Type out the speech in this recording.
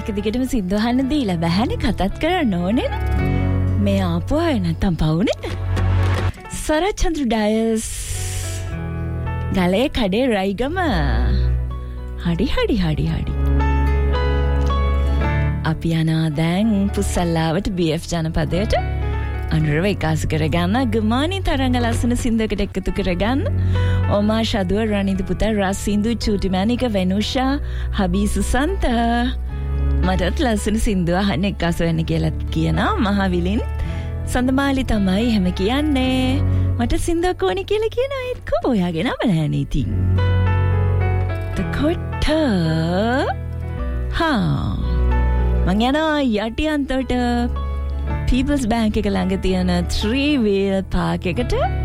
එක දිගටම සින්දු අහන්න දීලා බෑනේ කතාත් කරන්න ඕනේ. මේ ආපු අය නැත්තම් පවුනේ. සරච්චන්ද්‍ර ඩයස් ගලේ කඩේ රයිගම. හඩි. අපි යනවා දැන් පුස්සල්ලාවට BF ජනපදයට. අනුරව එකාස කරගන්න ගමානි තරංග ලස්සන සින්දුවකට එකතු කරගන්න. ඔමා ශදුව රනිදු පුතා රස් සින්දු චූටිමැනික වෙනුෂා හබී සුසන්ත මටත් ලස්සන සින්දුව අහන්න එක්කාස වෙන්න කියලා කියනවා මහවිලින් සඳමාලි තමයි එහෙම කියන්නේ. මට සින්දුවක් ඕනේ කියලා කියනවා ඒත් කොහොම ඔයාගේ නම නැහැ ඉතින්. තකොට මං යනවා යටියන්තොට People's Bank එක ළඟ තියෙන 3 wheel park එකට.